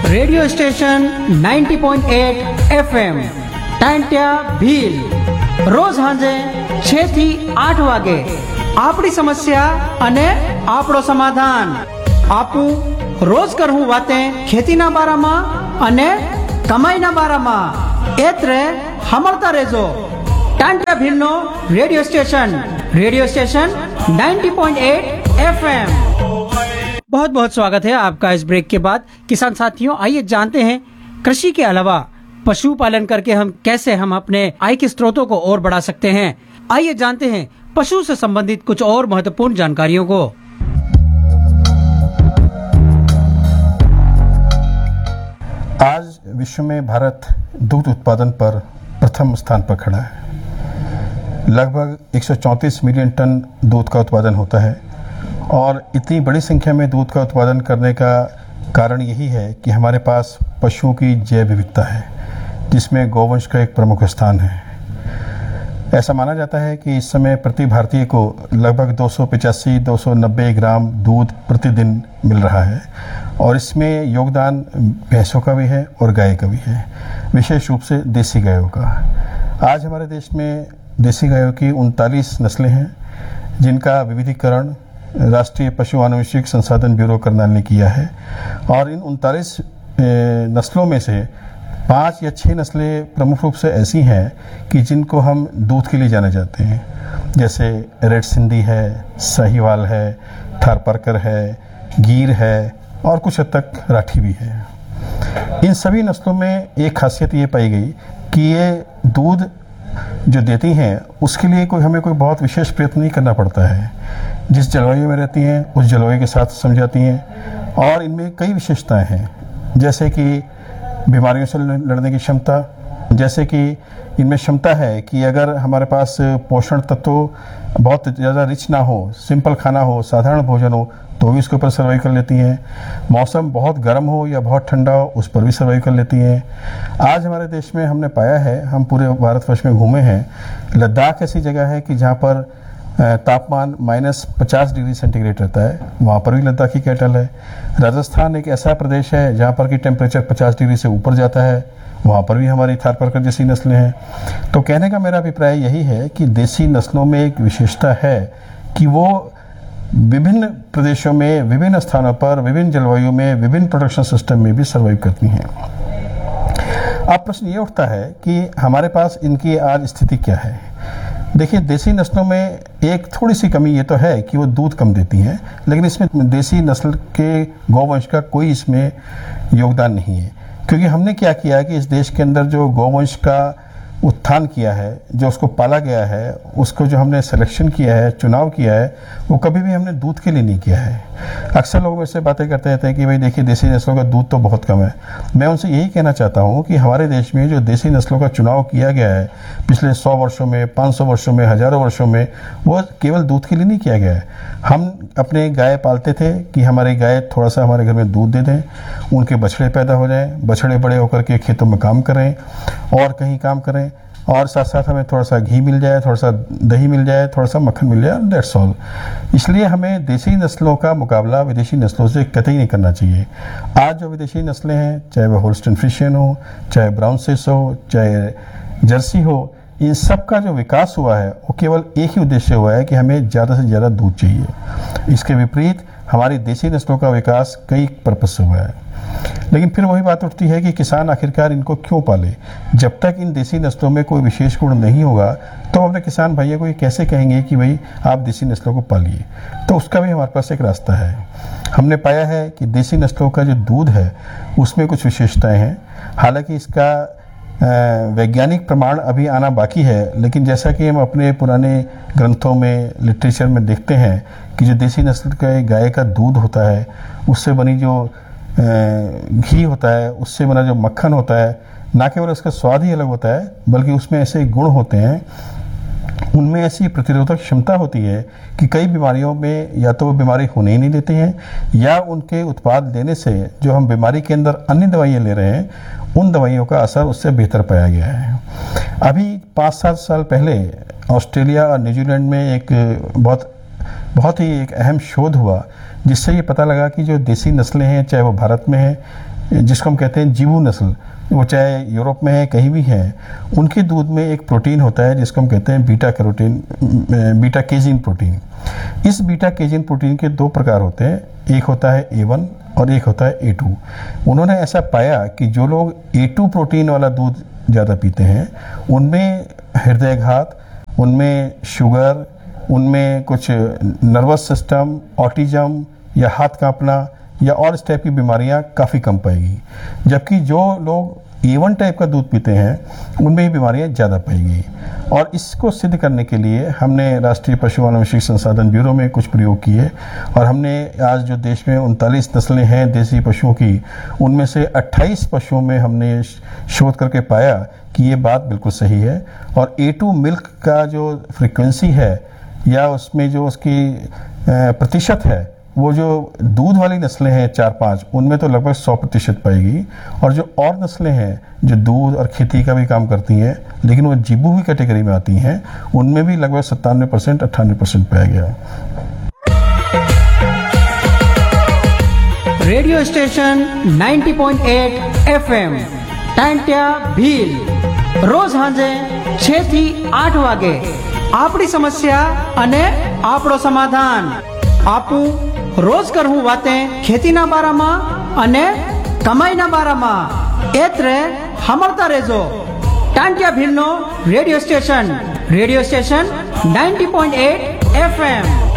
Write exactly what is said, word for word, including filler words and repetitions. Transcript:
Radio station ninety point eight FM Tantya Bhil रोज हांजे छह थी आठ वागे आपड़ी समस्या अने आपड़ो समाधान आपू रोज करहूं बातें खेती ना बारा मा अने कमाई ना बारा मा एतरे हमलता रेजो Tantya Bhil no radio station radio station ninety point eight FM. बहुत बहुत स्वागत है आपका इस ब्रेक के बाद। किसान साथियों, आइए जानते हैं कृषि के अलावा पशुपालन करके हम कैसे हम अपने आय के स्रोतों को और बढ़ा सकते हैं। आइए जानते हैं पशु से संबंधित कुछ और महत्वपूर्ण जानकारियों को। आज विश्व में भारत दूध उत्पादन पर प्रथम स्थान पर खड़ा है। लगभग एक सौ चौंतीस मिलियन टन दूध का उत्पादन होता है और इतनी बड़ी संख्या में दूध का उत्पादन करने का कारण यही है कि हमारे पास पशुओं की जैव विविधता है, जिसमें गौवंश का एक प्रमुख स्थान है। ऐसा माना जाता है कि इस समय प्रति भारतीय को लगभग दो सौ पचासी दो सौ नब्बे ग्राम दूध प्रतिदिन मिल रहा है और इसमें योगदान भैंसों का भी है और गाय का भी है, विशेष रूप से देसी गायों का। आज हमारे देश में देसी गायों की उनतालीस नस्लें हैं, जिनका विविधीकरण राष्ट्रीय पशु आनुवंशिक संसाधन ब्यूरो करनाल ने किया है और इन उनतालीस नस्लों में से पाँच या छह नस्लें प्रमुख रूप से ऐसी हैं कि जिनको हम दूध के लिए जाने जाते हैं, जैसे रेड सिंधी है, साहिवाल है, थारपारकर है, गिर है और कुछ हद तक राठी भी है। इन सभी नस्लों में एक खासियत ये पाई गई कि ये दूध जो देती हैं उसके लिए कोई हमें कोई बहुत विशेष प्रयत्न नहीं करना पड़ता है। जिस जलवायु में रहती हैं उस जलवायु के साथ समझाती हैं और इनमें कई विशेषताएं हैं, जैसे कि बीमारियों से लड़ने की क्षमता, जैसे कि इनमें क्षमता है कि अगर हमारे पास पोषण तत्व बहुत ज़्यादा रिच ना हो, सिंपल खाना हो, साधारण भोजन हो तो भी उसके ऊपर सर्वाइव कर लेती हैं। मौसम बहुत गर्म हो या बहुत ठंडा हो उस पर भी सर्वाइव कर लेती हैं। आज हमारे देश में हमने पाया है, हम पूरे भारतवर्ष में घूमे हैं, लद्दाख ऐसी जगह है कि जहाँ पर तापमान माइनस पचास डिग्री सेंटीग्रेड रहता है, वहाँ पर भी लद्दाखी कैटल है। राजस्थान एक ऐसा प्रदेश है जहाँ पर कि टेम्परेचर पचास डिग्री से ऊपर जाता है, वहाँ पर भी हमारी थारपारकर जैसी नस्लें हैं। तो कहने का मेरा अभिप्राय यही है कि देसी नस्लों में एक विशेषता है कि वो विभिन्न प्रदेशों में, विभिन्न स्थानों पर, विभिन्न जलवायु में, विभिन्न प्रोडक्शन सिस्टम में भी सर्वाइव करती हैं। अब प्रश्न ये उठता है कि हमारे पास इनकी आज स्थिति क्या है। देखिए, देसी नस्लों में एक थोड़ी सी कमी ये तो है कि वो दूध कम देती हैं, लेकिन इसमें देसी नस्ल के गौवंश का कोई इसमें योगदान नहीं है, क्योंकि हमने क्या किया है कि इस देश के अंदर जो गौवंश का उत्थान किया है, जो उसको पाला गया है, उसको जो हमने सिलेक्शन किया है, चुनाव किया है, वो कभी भी हमने दूध के लिए नहीं किया है। अक्सर लोग ऐसे बातें करते रहते हैं कि भाई देखिए देसी नस्लों का दूध तो बहुत कम है। मैं उनसे यही कहना चाहता हूँ कि हमारे देश में जो देसी नस्लों का चुनाव किया गया है पिछले सौ वर्षों में, पाँच सौ वर्षों में, हजारों वर्षों में, वो केवल दूध के लिए नहीं किया गया है। हम अपने गाय पालते थे कि हमारी गाय थोड़ा सा हमारे घर में दूध दे दें, उनके बछड़े पैदा हो जाएं, बछड़े बड़े होकर के खेतों में काम करें और कहीं काम करें और साथ साथ हमें थोड़ा सा घी मिल जाए, थोड़ा सा दही मिल जाए, थोड़ा सा मक्खन मिल जाए, दैट्स ऑल। इसलिए हमें देसी नस्लों का मुकाबला विदेशी नस्लों से कतई नहीं करना चाहिए। आज जो विदेशी नस्लें हैं, चाहे वो होल्स्टीन फ्रिशियन हो, चाहे ब्राउन स्विस हो, चाहे जर्सी हो, इन सब का जो विकास हुआ है वो केवल एक ही उद्देश्य हुआ है कि हमें ज़्यादा से ज़्यादा दूध चाहिए। इसके विपरीत हमारी देसी नस्लों का विकास कई पर्पज से हुआ है। लेकिन फिर वही बात उठती है कि किसान आखिरकार इनको क्यों पाले। जब तक इन देसी नस्लों में कोई विशेष गुण नहीं होगा तो अपने किसान भाइयों को ये कैसे कहेंगे कि भाई आप देसी नस्लों को पालिए। तो उसका भी हमारे पास एक रास्ता है। हमने पाया है कि देसी नस्लों का जो दूध है उसमें कुछ विशेषताएं हैं। हालांकि इसका वैज्ञानिक प्रमाण अभी आना बाकी है, लेकिन जैसा कि हम अपने पुराने ग्रंथों में, लिटरेचर में देखते हैं कि जो देसी नस्ल का गाय का दूध होता है, उससे बनी जो घी होता है, उससे बना जो मक्खन होता है, ना केवल उसका स्वाद ही अलग होता है बल्कि उसमें ऐसे गुण होते हैं, उनमें ऐसी प्रतिरोधक क्षमता होती है कि कई बीमारियों में या तो वो बीमारी होने ही नहीं देती हैं या उनके उत्पाद लेने से जो हम बीमारी के अंदर अन्य दवाइयाँ ले रहे हैं उन दवाइयों का असर उससे बेहतर पाया गया है। अभी पाँच सात साल पहले ऑस्ट्रेलिया और न्यूजीलैंड में एक बहुत बहुत ही एक अहम शोध हुआ जिससे ये पता लगा कि जो देसी नस्लें हैं, चाहे वो भारत में है जिसको हम कहते हैं जीबू नस्ल, वो चाहे यूरोप में है कहीं भी है, उनके दूध में एक प्रोटीन होता है जिसको हम कहते हैं beta carotene, beta casein protein. इस बीटा केजिन प्रोटीन के दो प्रकार होते हैं, एक होता है ए वन और एक होता है ए टू। उन्होंने ऐसा पाया कि जो लोग ए टू प्रोटीन वाला दूध ज़्यादा पीते हैं उनमें हृदयघात, उनमें शुगर, उनमें कुछ नर्वस सिस्टम, ऑटिज्म या हाथ कांपना या और इस टाइप की बीमारियां काफ़ी कम पाएगी, जबकि जो लोग ए वन टाइप का दूध पीते हैं उनमें ये बीमारियां ज़्यादा पाएगी। और इसको सिद्ध करने के लिए हमने राष्ट्रीय पशु आनुवंशिक संसाधन ब्यूरो में कुछ प्रयोग किए और हमने आज जो देश में उनतालीस नस्लें हैं देसी पशुओं की, उनमें से अट्ठाईस पशुओं में हमने शोध करके पाया कि ये बात बिल्कुल सही है। और ए टू मिल्क का जो फ्रीक्वेंसी है या उसमें जो उसकी प्रतिशत है, वो जो दूध वाली नस्लें हैं चार पांच, उनमें तो लगभग सौ प्रतिशत पाएगी। और जो और नस्लें हैं जो दूध और खेती का भी काम करती हैं लेकिन वो जीबू की कैटेगरी में आती हैं, उनमें भी लगभग सत्तानवे परसेंट अट्ठानवे परसेंट पाया गया। रेडियो स्टेशन नब्बे पॉइंट आठ एफएम टांट्या भील, रोज हांजे छह થી આઠ વાગે આપણી સમસ્યા અને આપણો સમાધાન આપું રોજ કરવું વાતે ખેતીના બારામાં અને કમાઈના બારામાં એત્રે હમરતા રહેજો Tantya भीलનો radio station radio station નબ્બે પॉइंट आठ एफएम।